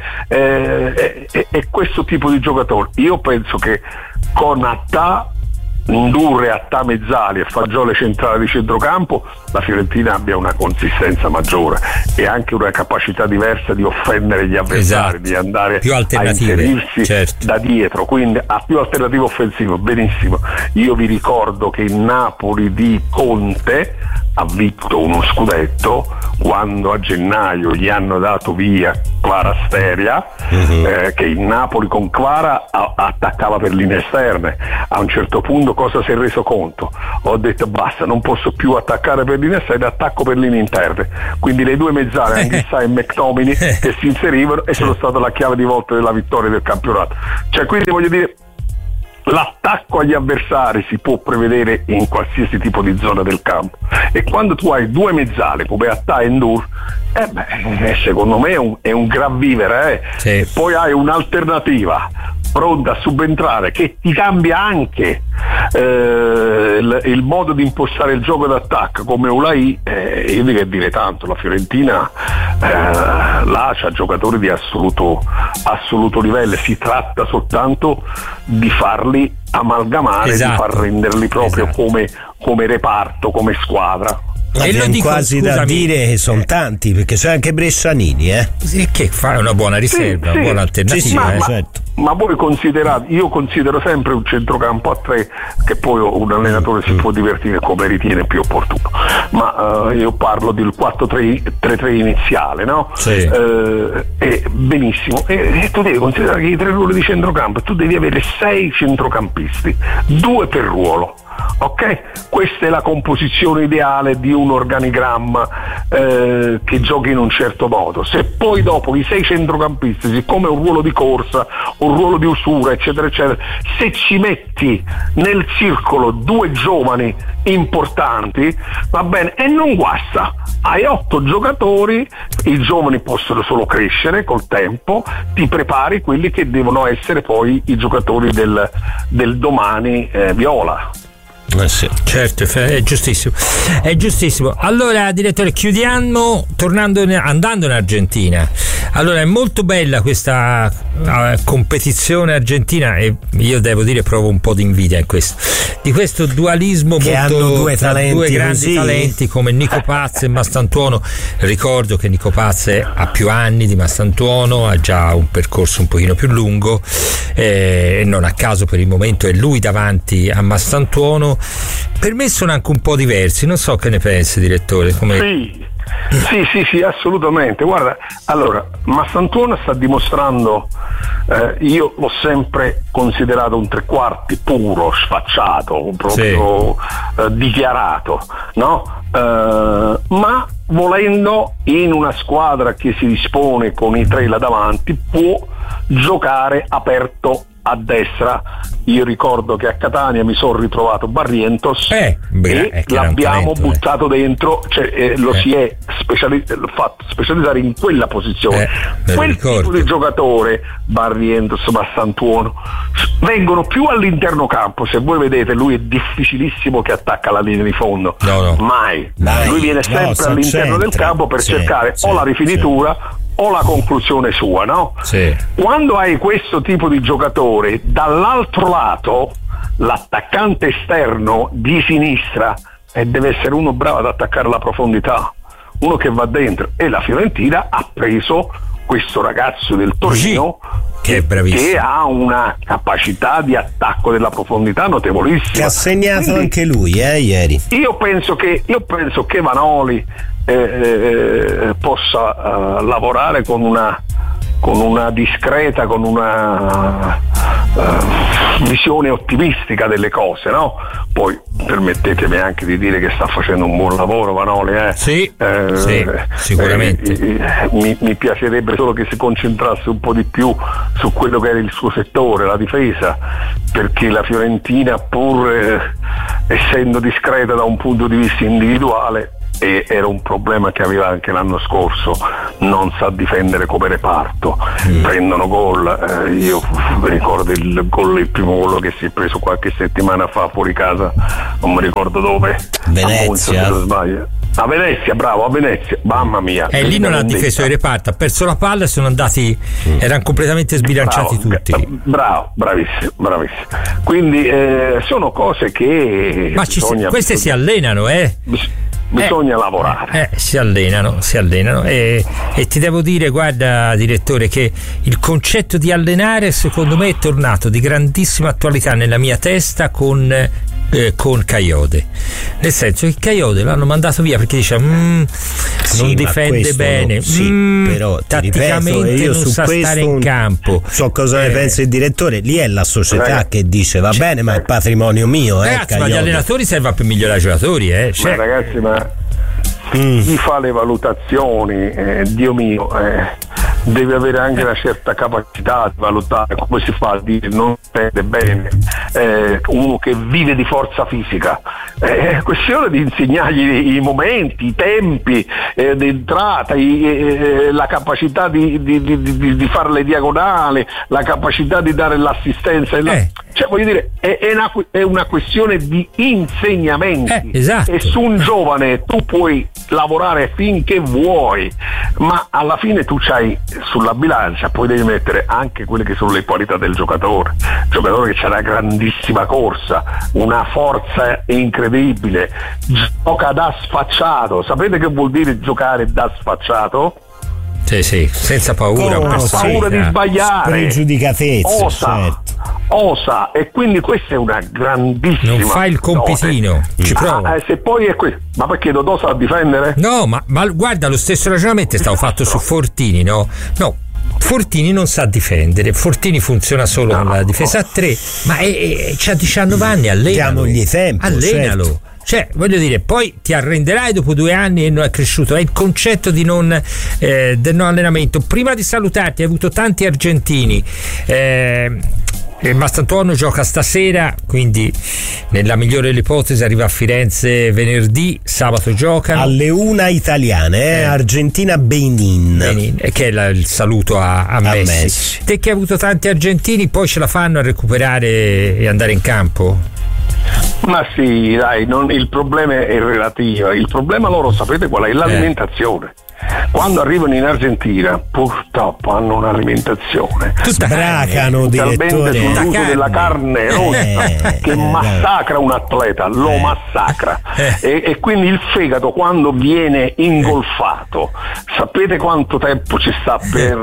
è questo tipo di giocatore. Io penso che con Attà, Ndour e Attà mezzali e Fagioli centrale di centrocampo la Fiorentina abbia una consistenza maggiore e anche una capacità diversa di offendere gli avversari, di andare a inserirsi, certo, da dietro, quindi ha più alternative offensive. Benissimo, io vi ricordo che il Napoli di Conte ha vinto uno scudetto quando a gennaio gli hanno dato via Kvaratskhelia, che il Napoli con Kvara attaccava per linee esterne. A un certo punto cosa si è reso conto? Ho detto basta, non posso più attaccare per linee esterne, attacco per linee interne, quindi le due mezzale Anghissà e McTominay che si inserivano, e sono stata la chiave di volta della vittoria del campionato. Cioè, quindi voglio dire, l'attacco agli avversari si può prevedere in qualsiasi tipo di zona del campo, e quando tu hai due mezzali come Attà e Ndour, secondo me è un gran vivere, sì. Poi hai un'alternativa pronta a subentrare che ti cambia anche il modo di impostare il gioco d'attacco come Ulai. Io dico che dire tanto, la Fiorentina là c'ha giocatori di assoluto livello, si tratta soltanto di farli amalgamare, esatto, di far renderli proprio, esatto, come reparto, come squadra. E lo dico, quasi scusami, da dire che sono tanti, perché c'è anche Bressanini, che fa una buona riserva, una buona alternativa, certo. Ma voi considerate, io considero sempre un centrocampo a tre, che poi un allenatore si può divertire come ritiene più opportuno, ma io parlo del 4-3-3 iniziale, no? Sì. Benissimo, e tu devi considerare che i tre ruoli di centrocampo tu devi avere 6 centrocampisti, 2 per ruolo. Ok, questa è la composizione ideale di un organigramma che giochi in un certo modo. Se poi dopo i 6 centrocampisti, siccome è un ruolo di corsa, un ruolo di usura, eccetera eccetera, se ci metti nel circolo 2 giovani importanti, va bene, e non guasta, hai 8 giocatori, i giovani possono solo crescere col tempo, ti prepari quelli che devono essere poi i giocatori del domani viola. Sì. Certo, è giustissimo. Allora, direttore, chiudiamo andando in Argentina. Allora, è molto bella questa competizione argentina, e io devo dire provo un po' di invidia in di questo dualismo che molto, hanno due grandi così talenti come Nico Paz e Mastantuono. Ricordo che Nico Paz ha più anni di Mastantuono, ha già un percorso un pochino più lungo, e non a caso per il momento è lui davanti a Mastantuono. Per me sono anche un po' diversi, non so che ne pensi, direttore. Sì, assolutamente. Guarda, allora, Mastantuono sta dimostrando, io l'ho sempre considerato un tre quarti puro, sfacciato, proprio dichiarato, no? Ma volendo, in una squadra che si dispone con i tre là davanti, può giocare aperto a destra. Io ricordo che a Catania mi sono ritrovato Barrientos e l'abbiamo buttato dentro, lo si è fatto specializzare in quella posizione. Quel tipo di giocatore, Barrientos, Massantuono, vengono più all'interno campo. Se voi vedete, lui è difficilissimo che attacca la linea di fondo, mai. Lui viene sempre all'interno del campo per cercare o la rifinitura o la conclusione sua, no? Sì. Quando hai questo tipo di giocatore, dall'altro lato l'attaccante esterno di sinistra deve essere uno bravo ad attaccare la profondità, uno che va dentro, e la Fiorentina ha preso questo ragazzo del Torino che è bravissimo, che ha una capacità di attacco della profondità notevolissima, che ha segnato anche lui ieri. Io penso che Vanoli possa lavorare con una discreta, con una visione ottimistica delle cose, no? Poi permettetemi anche di dire che sta facendo un buon lavoro Vanoli, sì, sicuramente. Mi piacerebbe solo che si concentrasse un po' di più su quello che era il suo settore, la difesa, perché la Fiorentina, pur essendo discreta da un punto di vista individuale, e era un problema che aveva anche l'anno scorso, non sa difendere come reparto, prendono gol. Io mi ricordo il primo gol che si è preso qualche settimana fa fuori casa, non mi ricordo dove, Venezia, a Venezia, bravo, a Venezia, mamma mia. E lì non ha difeso il reparto, ha perso la palla e sono andati, erano completamente sbilanciati tutti. Bravissimo. Quindi sono cose che queste si allenano, bisogna lavorare. Si allenano e ti devo dire, guarda direttore, che il concetto di allenare secondo me è tornato di grandissima attualità nella mia testa con Kayode, nel senso che Kayode l'hanno mandato via perché dice non difende bene, però tatticamente io non sa stare in campo. So cosa ne pensa il direttore, lì è la società che dice va bene, ma è patrimonio mio, ragazzi, ma gli allenatori servono per migliorare i giocatori, Ma ragazzi, chi fa le valutazioni, Dio mio, deve avere anche una certa capacità di valutare come si fa a dire non vede bene, uno che vive di forza fisica. È questione di insegnargli i momenti, i tempi di entrata, la capacità di fare le diagonali, la capacità di dare l'assistenza. Cioè, voglio dire, è una questione di insegnamenti. Esatto. E su un giovane tu puoi lavorare finché vuoi, ma alla fine tu c'hai sulla bilancia, poi devi mettere anche quelle che sono le qualità del giocatore. Il giocatore che c'ha una grandissima corsa, una forza incredibile, gioca da sfacciato. Sapete che vuol dire giocare da sfacciato? Sì, senza paura, non ha paura di sbagliare, spregiudicatezza, osa, e quindi questa è una grandissima. Non fa il compitino, ci prova. Se poi è questo, ma perché Dodò sa difendere? No, ma guarda, lo stesso ragionamento è stato fatto su Fortini, no? Fortini non sa difendere, Fortini funziona solo con la difesa a 3, ma c'ha 19 anni, allenalo. Diamogli tempo, allenalo. Certo. Cioè, voglio dire, poi ti arrenderai dopo 2 anni e non è cresciuto. È il concetto di del non allenamento. Prima di salutarti, hai avuto tanti argentini. Massantuono gioca stasera, quindi nella migliore delle ipotesi arriva a Firenze venerdì, sabato giocano alle 1 italiane, Argentina-Benin, che è il saluto a Messi. Te che hai avuto tanti argentini, poi ce la fanno a recuperare e andare in campo? Ma sì, dai, il problema è relativo. Il problema loro, sapete qual è? L'alimentazione. Quando arrivano in Argentina purtroppo hanno un'alimentazione, sbracano talmente sull'uso della carne rossa che massacra un atleta, lo massacra, e quindi il fegato, quando viene ingolfato, sapete quanto tempo ci sta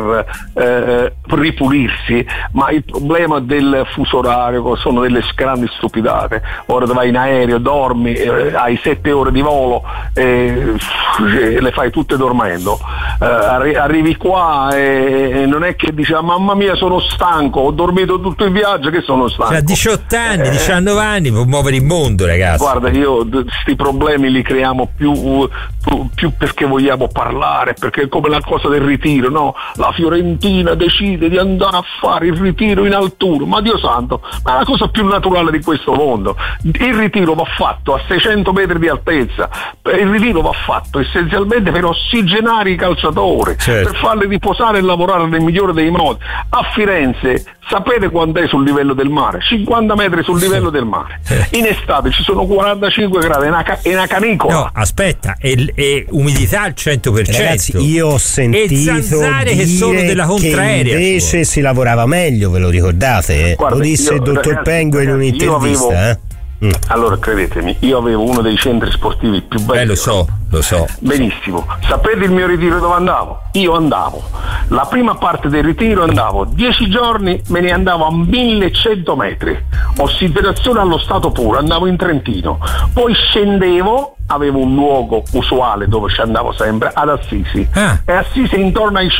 per ripulirsi? Ma il problema del fuso orario sono delle grandi stupidate. Ora vai in aereo, dormi, hai 7 ore di volo, le fai tutte dormenti. dormendo, arrivi qua e non è che dici mamma mia sono stanco, ho dormito tutto il viaggio che sono stanco. Cioè, 18 anni, 19 anni può muovere il mondo, ragazzi. Guarda, io questi problemi li creiamo più perché vogliamo parlare, perché è come la cosa del ritiro, no? La Fiorentina decide di andare a fare il ritiro in altura, ma Dio santo, ma è la cosa più naturale di questo mondo. Il ritiro va fatto a 600 metri di altezza, il ritiro va fatto essenzialmente per ossigenare i calciatori, certo, per farli riposare e lavorare nel migliore dei modi. A Firenze sapete quanto è sul livello del mare? 50 metri sul livello del mare. In estate ci sono 45 gradi, è una canicola. No, aspetta, e umidità al 100%. Ragazzi, io ho sentito e zanzare che sono della contraerea. Invece si lavorava meglio, ve lo ricordate? Guarda, lo disse il dottor Pengo in un'intervista. Allora, credetemi, io avevo uno dei centri sportivi più belli. Lo so. Benissimo. Sapete il mio ritiro dove andavo? Io andavo, la prima parte del ritiro andavo 10 giorni, me ne andavo a 1100 metri, ossidazione allo stato puro, andavo in Trentino, poi scendevo, avevo un luogo usuale dove ci andavo sempre, ad Assisi, e Assisi è intorno ai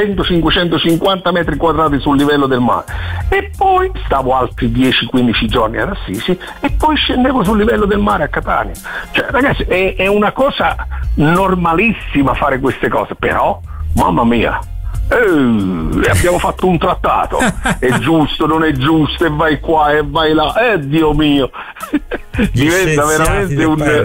500-550 metri quadrati sul livello del mare, e poi stavo altri 10-15 giorni ad Assisi e poi scendevo sul livello del mare a Catania. Cioè, ragazzi, è una cosa normalissima fare queste cose, però mamma mia, abbiamo fatto un trattato, è giusto, non è giusto, e vai qua e vai là, Dio mio, diventa veramente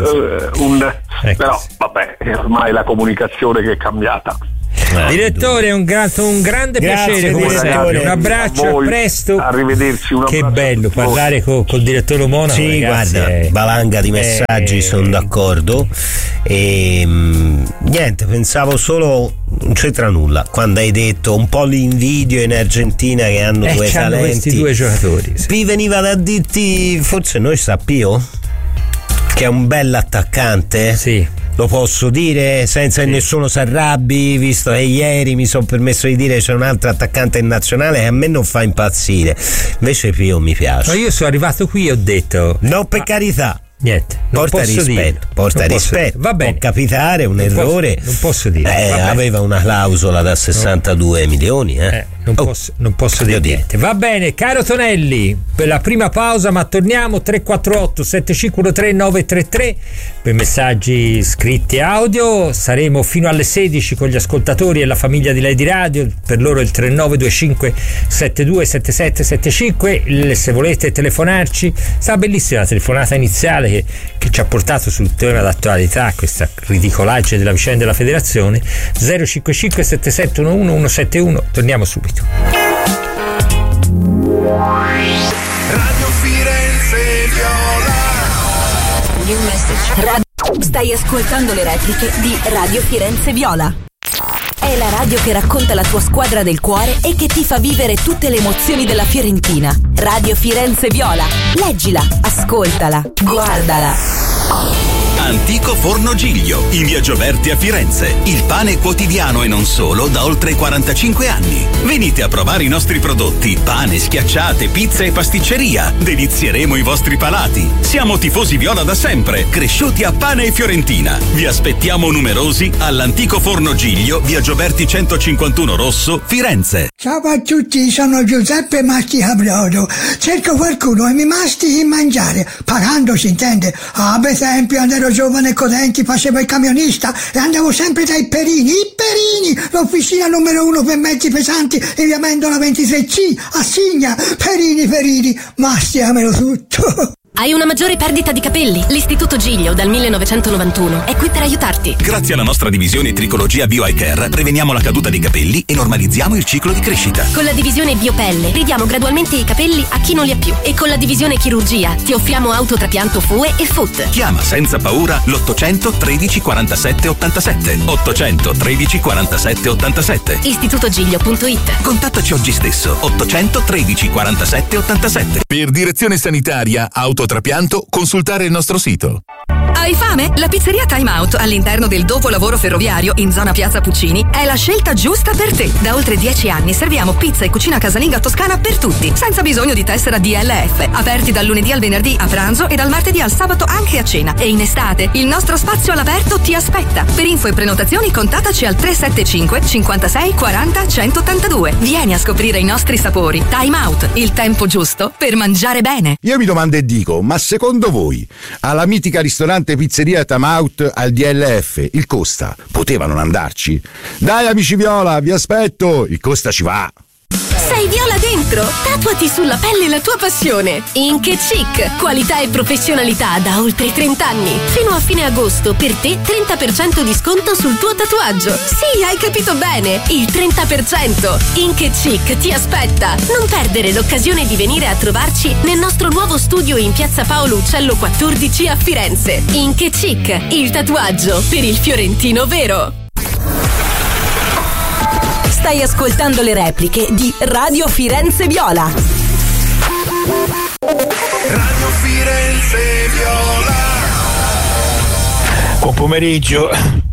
un però vabbè, è ormai la comunicazione che è cambiata. Direttore, è un grande piacere come sempre. Un abbraccio, a presto. Arrivederci. Che bello parlare col direttore Monaco. Sì, ragazzi, guarda, valanga di messaggi, sono d'accordo. E niente, pensavo solo, non c'entra nulla quando hai detto un po' li invidio in Argentina che hanno due talenti, questi due giocatori. Sì. Vi veniva da dirti, forse noi Sapio, che è un bell'attaccante. Sì. Lo posso dire senza che nessuno si arrabbi, visto che ieri mi sono permesso di dire c'è un altro attaccante in nazionale che a me non fa impazzire, invece Pio mi piace. Ma io sono arrivato qui e ho detto no, per carità, niente, porta rispetto, va bene, può capitare un errore, non posso dire, aveva una clausola da 62 milioni non posso dire niente. Va bene, caro Tonelli, per la prima pausa, ma torniamo 348 7513 933 per messaggi scritti e audio. Saremo fino alle 16 con gli ascoltatori e la famiglia di Lady Radio, per loro il 3925 727775. Se volete telefonarci, sarà bellissima la telefonata iniziale che ci ha portato sul tema d'attualità, questa ridicolaggine della vicenda della federazione. 055 7711 171. Torniamo subito. Radio Firenze Viola. New message. Stai ascoltando le repliche di Radio Firenze Viola. È la radio che racconta la tua squadra del cuore e che ti fa vivere tutte le emozioni della Fiorentina. Radio Firenze Viola. Leggila, ascoltala, guardala. Antico Forno Giglio, in via Gioberti a Firenze. Il pane quotidiano e non solo da oltre 45 anni. Venite a provare i nostri prodotti: pane, schiacciate, pizza e pasticceria. Delizieremo i vostri palati. Siamo tifosi viola da sempre, cresciuti a pane e fiorentina. Vi aspettiamo numerosi all'Antico Forno Giglio, via Gioberti 151 Rosso, Firenze. Ciao a tutti, sono Giuseppe Masticabrodo. Cerco qualcuno e mi mastichi in mangiare, pagando si intende. Ad esempio, quando ero giovane e codenti facevo il camionista e andavo sempre dai Perini, l'officina numero 1 per mezzi pesanti in via Mendola 23C, a Signa. Perini, masticamelo tutto. Hai una maggiore perdita di capelli? L'Istituto Giglio dal 1991 è qui per aiutarti. Grazie alla nostra divisione Tricologia Bio Eye Care preveniamo la caduta dei capelli e normalizziamo il ciclo di crescita. Con la divisione Biopelle ridiamo gradualmente i capelli a chi non li ha più, e con la divisione Chirurgia ti offriamo autotrapianto FUE e FUT. Chiama senza paura l'800 13 47 87 800 13 47 87. istitutogiglio.it. Contattaci oggi stesso 800 13 47 87. Per direzione sanitaria autotrapianto consultare il nostro sito. Hai fame? La pizzeria Time Out all'interno del dopolavoro ferroviario in zona Piazza Puccini è la scelta giusta per te. Da oltre 10 anni serviamo pizza e cucina casalinga toscana per tutti, senza bisogno di tessera DLF. Aperti dal lunedì al venerdì a pranzo e dal martedì al sabato anche a cena. E in estate il nostro spazio all'aperto ti aspetta. Per info e prenotazioni contattaci al 375 56 40 182. Vieni a scoprire i nostri sapori. Time Out, il tempo giusto per mangiare bene. Io mi domando e dico, ma secondo voi alla mitica ristorante pizzeria Time Out al DLF il Costa poteva non andarci? Dai amici Viola, vi aspetto, il Costa ci va. Sei Viola dentro? Tatuati sulla pelle la tua passione. Ink & Chic, qualità e professionalità da oltre 30 anni. Fino a fine agosto per te 30% di sconto sul tuo tatuaggio. Sì, hai capito bene, il 30%. Ink & Chic ti aspetta. Non perdere l'occasione di venire a trovarci nel nostro nuovo studio in piazza Paolo Uccello 14 a Firenze. Ink & Chic, il tatuaggio per il fiorentino vero. Stai ascoltando le repliche di Radio Firenze Viola. Radio Firenze Viola. Buon pomeriggio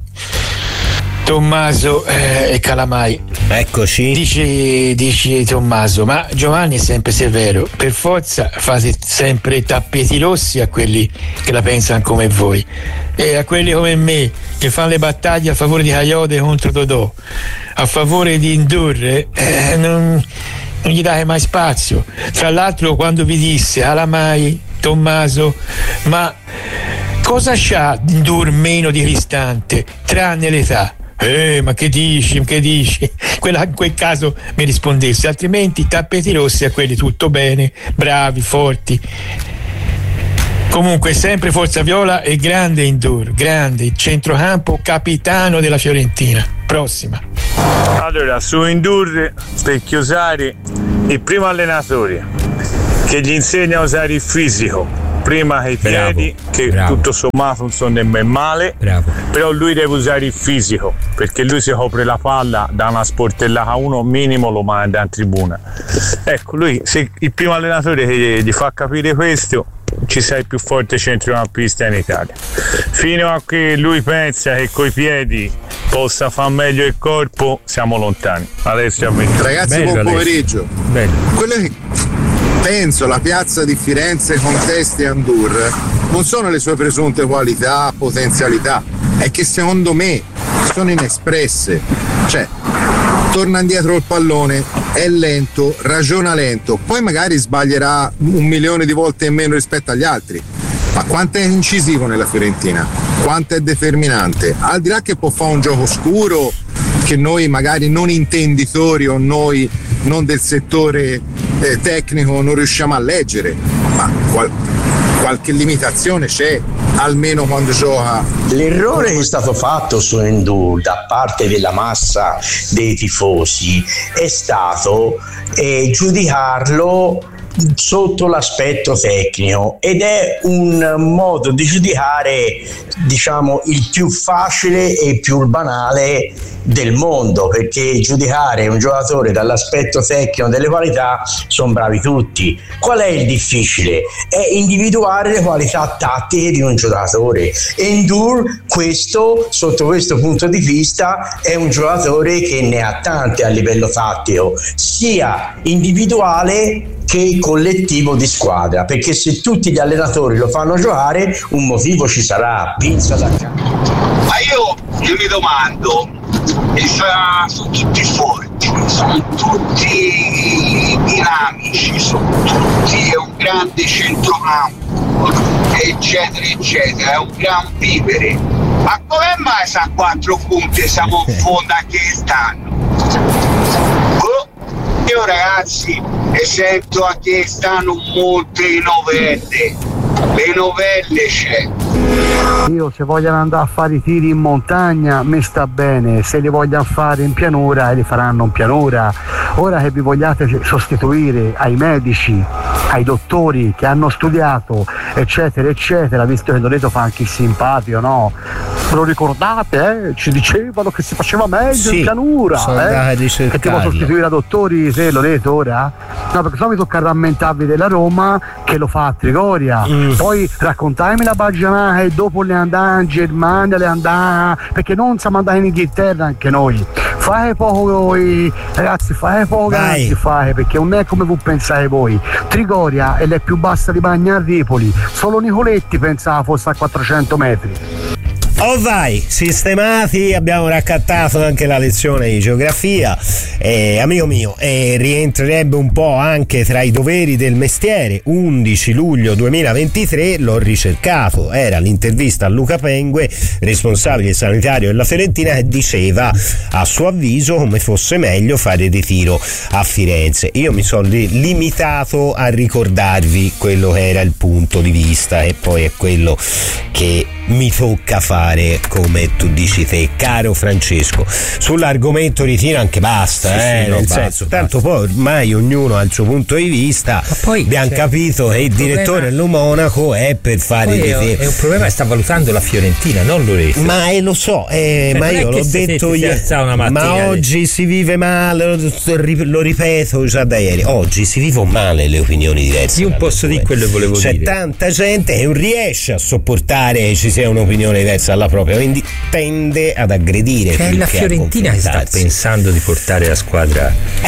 Tommaso e Calamai. Eccoci. Dice Tommaso, ma Giovanni è sempre severo, per forza fate sempre tappeti rossi a quelli che la pensano come voi e a quelli come me che fanno le battaglie a favore di Coyote contro Totò, a favore di Indurre, non gli date mai spazio. Tra l'altro quando vi disse Calamai, Tommaso, ma cosa c'ha Indur meno di Cristante tranne l'età? Ma che dici? In quel caso mi rispondesse, altrimenti tappeti rossi a quelli tutto bene, bravi, forti. Comunque sempre Forza Viola e grande Indur, grande centrocampo, capitano della Fiorentina. Prossima. Allora, su Indur per chiusare il primo allenatore che gli insegna a usare il fisico prima che i piedi, che tutto sommato non sono nemmeno male, però lui deve usare il fisico, perché lui si copre la palla da una sportellata a uno, minimo lo manda in tribuna. Ecco, lui, se il primo allenatore che gli fa capire questo, ci sei il più forte centrocampista in Italia. Fino a che lui pensa che coi piedi possa far meglio il corpo, siamo lontani. Adesso ragazzi, buon pomeriggio. Quello che penso la piazza di Firenze contesti Andur non sono le sue presunte qualità, potenzialità, è che secondo me sono inespresse. Cioè, torna indietro il pallone, è lento, ragiona lento, poi magari sbaglierà 1 milione di volte in meno rispetto agli altri, ma quanto è incisivo nella Fiorentina, quanto è determinante, al di là che può fare un gioco scuro che noi magari non intenditori o noi non del settore tecnico non riusciamo a leggere, ma qualche limitazione c'è, almeno quando gioca. L'errore che è stato fatto su Endur da parte della massa dei tifosi è stato giudicarlo sotto l'aspetto tecnico, ed è un modo di giudicare, diciamo, il più facile e più banale del mondo, perché giudicare un giocatore dall'aspetto tecnico delle qualità sono bravi tutti. Qual è il difficile? È individuare le qualità tattiche di un giocatore. Endur, sotto questo punto di vista, è un giocatore che ne ha tante a livello tattico, sia individuale che collettivo di squadra, perché se tutti gli allenatori lo fanno giocare un motivo ci sarà, pinza da campo. Ma io mi domando, sono tutti forti, sono tutti dinamici, sono tutti, è un grande centrocampo, eccetera eccetera, è un gran vivere, ma come mai sa 4 punti siamo in fondo a che stanno? Io ragazzi sento a che stanno molte novelle, le novelle c'è. Io se vogliono andare a fare i tiri in montagna mi sta bene, se li vogliono fare in pianura li faranno in pianura. Ora che vi vogliate sostituire ai medici, ai dottori che hanno studiato, eccetera eccetera, visto che Loreto fa anche il simpatico, no? Ve lo ricordate? Ci dicevano che si faceva meglio in pianura, che devo sostituire a dottori, se lo detto ora? No, perché sennò mi tocca rammentarvi della Roma che lo fa a Trigoria. Poi raccontarmi la baggianata e dopo le andare in Germania, le andare, perché non siamo andati in Inghilterra anche noi. Fate poco ragazzi, fate poco ganzi, perché non è come voi pensate voi. Trigoria è la più bassa di Bagnarripoli, solo Nicoletti pensava fosse a 400 metri. Oh vai, sistemati, abbiamo raccattato anche la lezione di geografia, amico mio, rientrerebbe un po' anche tra i doveri del mestiere. 11 luglio 2023, l'ho ricercato, era l'intervista a Luca Pengue, responsabile sanitario della Fiorentina, che diceva a suo avviso come fosse meglio fare ritiro a Firenze. Io mi sono limitato a ricordarvi quello che era il punto di vista e poi è quello che mi tocca fare, come tu dici te, caro Francesco. Sull'argomento ritiro anche basta, nel senso, tanto poi ormai ognuno ha il suo punto di vista. Ma poi abbiamo capito che il direttore dello Monaco è per fare ritiro. È un problema che sta valutando la Fiorentina, non Loreto. Ma lo so, ma io l'ho detto ieri. Ma oggi si vive male, lo ripeto già da ieri. Oggi si vivono male le opinioni diverse. Io non posso dire quello che volevo dire. C'è tanta gente che non riesce a sopportare ci sia un'opinione diversa dalla propria, quindi tende ad aggredire. Che è la Fiorentina che sta pensando di portare la squadra.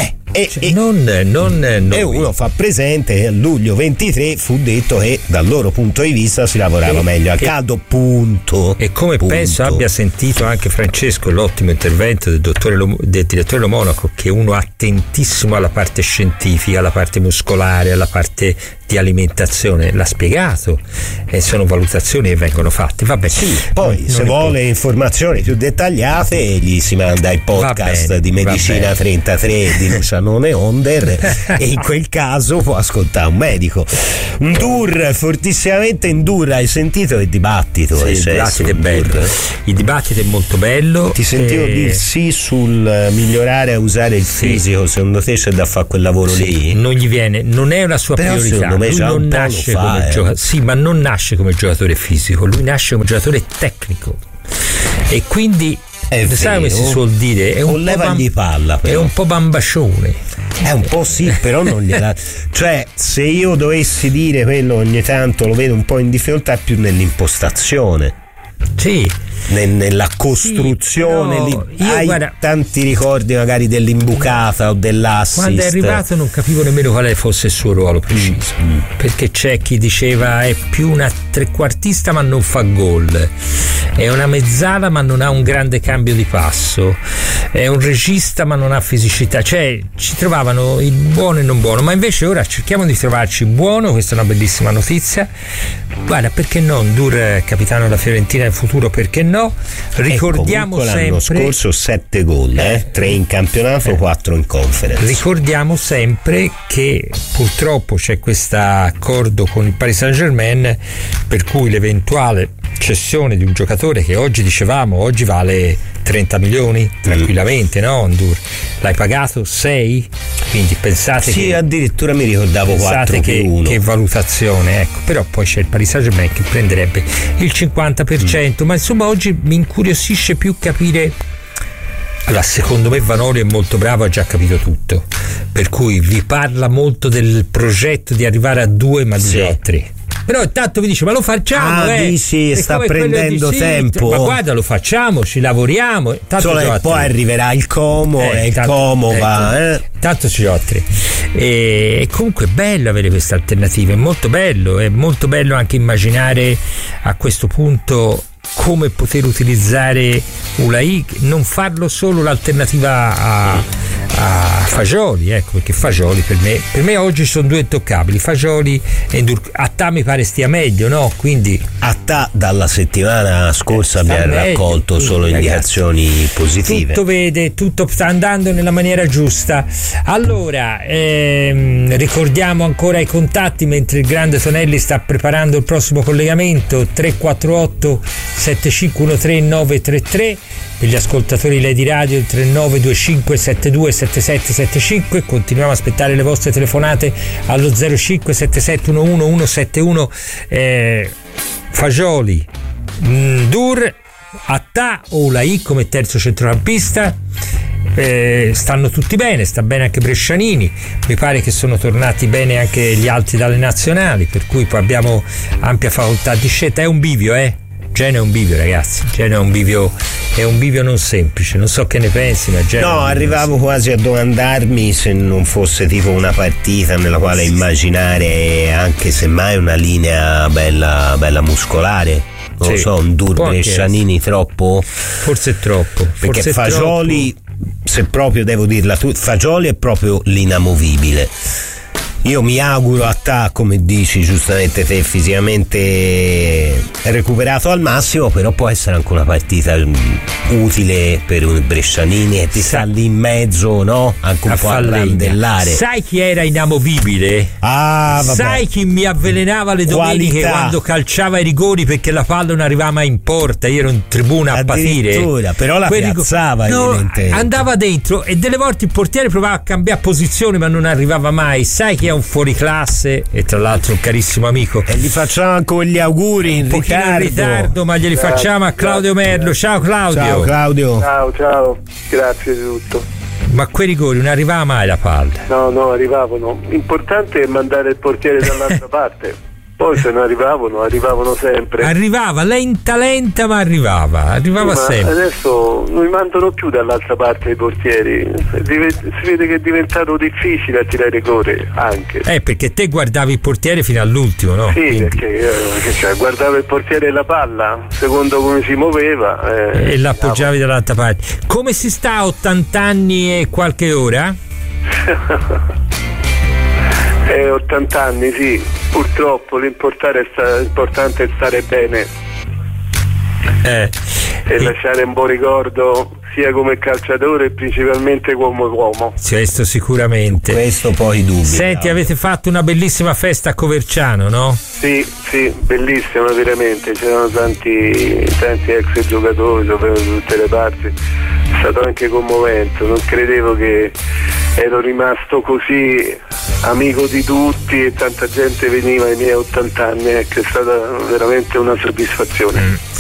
E uno fa presente che a luglio 23 fu detto che dal loro punto di vista si lavorava meglio al caldo, punto. E come penso abbia sentito anche Francesco l'ottimo intervento del direttore Lo Monaco, che è uno attentissimo alla parte scientifica, alla parte muscolare, alla parte di alimentazione, l'ha spiegato, e sono valutazioni che vengono fatte. Vabbè, poi se vuole informazioni più dettagliate gli si manda il podcast di Medicina 33 di Lucianone Onder e in quel caso può ascoltare un medico. Ndur, fortissimamente Ndur, hai sentito il dibattito? Sì, il dibattito è bello, il dibattito è molto bello. Ti sentivo dire sì sul migliorare a usare il fisico, secondo te c'è da fare quel lavoro lì? Non gli viene, non è una sua priorità. Lui non nasce come giocatore, sì, ma non nasce come giocatore fisico, lui nasce come giocatore tecnico e quindi sai come si suol dire, è un levagli palla, però. È un po' bambascione. È un po' sì, però non gliela. Cioè, se io dovessi dire quello, ogni tanto lo vedo un po' in difficoltà, è più nell'impostazione. Sì. Nella costruzione hai tanti ricordi magari dell'imbucata o dell'assist. Quando è arrivato non capivo nemmeno quale fosse il suo ruolo preciso, perché c'è chi diceva è più una trequartista ma non fa gol, è una mezzala ma non ha un grande cambio di passo, è un regista ma non ha fisicità, cioè ci trovavano il buono e non buono, ma invece ora cerchiamo di trovarci buono. Questa è una bellissima notizia, guarda, perché no, Ndur capitano della Fiorentina in futuro, perché no? Ricordiamo sempre l'anno scorso 7 gol, 3 in campionato, 4 in conference. Ricordiamo sempre che purtroppo c'è questo accordo con il Paris Saint-Germain per cui l'eventuale cessione di un giocatore che oggi dicevamo oggi vale 30 milioni tranquillamente, no? Ndur l'hai pagato 6, quindi pensate sì, che addirittura mi ricordavo 4 che 1. Che valutazione, ecco. Però poi c'è il Paris Saint-Germain che prenderebbe il 50%, ma insomma oggi mi incuriosisce più capire. Allora, secondo me Vanoli è molto bravo, ha già capito tutto, per cui vi parla molto del progetto di arrivare a 2 ma di 3. Però intanto vi dice ma lo facciamo, dici, sta prendendo tempo, ma guarda, lo facciamo, ci lavoriamo, poi arriverà il Como e il Como va tanto ci ho 3 e comunque è bello avere queste alternative, è molto bello anche immaginare a questo punto come poter utilizzare Ulai, non farlo solo l'alternativa a Fagioli, ecco, perché Fagioli per me oggi sono 2 intoccabili, Fagioli e Attà mi pare stia meglio, no? Quindi Attà dalla settimana scorsa abbiamo raccolto solo indicazioni positive, tutto sta andando nella maniera giusta. Allora ricordiamo ancora i contatti mentre il grande Tonelli sta preparando il prossimo collegamento: 348 7513 933 per gli ascoltatori Lady Radio, il 3925 72 7775. Continuiamo a aspettare le vostre telefonate allo 0577 11 171. Fagioli, Ndur Attà o Ulai come terzo centrocampista. Stanno tutti bene, sta bene anche Brescianini, mi pare che sono tornati bene anche gli altri dalle nazionali, per cui poi abbiamo ampia facoltà di scelta. È un bivio, Genoa è un bivio, ragazzi. Genoa è un bivio non semplice, non so che ne pensi, ma Genoa. No, arrivavo quasi a domandarmi se non fosse tipo una partita nella quale immaginare anche semmai una linea bella muscolare. Non lo so, un Brescianini troppo? Forse è troppo. Perché forse Fagioli, se proprio devo dirla tu, Fagioli è proprio l'inamovibile. Io mi auguro a te, come dici giustamente te, fisicamente recuperato al massimo, però può essere anche una partita utile per un Brescianini e ti sta lì in mezzo, no? Anche un po' a randellare. Sai chi era inamovibile? Vabbè. Sai chi mi avvelenava le domeniche quando calciava i rigori perché la palla non arrivava mai in porta? Io ero in tribuna a patire. Però la piazzava, evidentemente. Andava dentro e delle volte il portiere provava a cambiare posizione ma non arrivava mai. Sai chi è un fuoriclasse e tra l'altro un carissimo amico, e gli facciamo anche gli auguri in ritardo, ma glieli facciamo a Claudio Merlo. Ciao Claudio. Ciao Claudio. Ciao, grazie di tutto. Ma quei rigori non arrivava mai la palla? No, arrivavano. L'importante è mandare il portiere dall'altra parte. Poi se non arrivavano sempre. Arrivava lenta ma arrivava sempre. Adesso non mi mandano più dall'altra parte i portieri. Si vede che è diventato difficile a tirare rigore anche. Perché te guardavi il portiere fino all'ultimo, no? Sì, quindi... perché guardavo il portiere e la palla, secondo come si muoveva. E l'appoggiavi dall'altra parte. Come si sta a 80 anni e qualche ora? 80 anni, sì, purtroppo l'importante è stare bene e lasciare un buon ricordo sia come calciatore e principalmente come uomo. Questo sicuramente. Questo poi dubbi. Senti, avete fatto una bellissima festa a Coverciano, no? Sì, bellissima veramente, c'erano tanti ex giocatori, da tutte le parti, è stato anche commovente, non credevo che ero rimasto così amico di tutti e tanta gente veniva ai miei 80 anni, è stata veramente una soddisfazione.